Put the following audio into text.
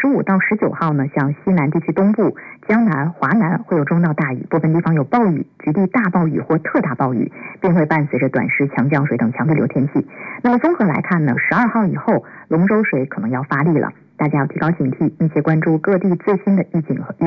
15到19号呢，像西南地区东部、江南、华南会有中到大雨，部分地方有暴雨、局地大暴雨或特大暴雨，并会伴随着短时强降水等强对流天气。那么综合来看呢，12号以后龙舟水可能要发力了，大家要提高警惕，并且关注各地最新的预警和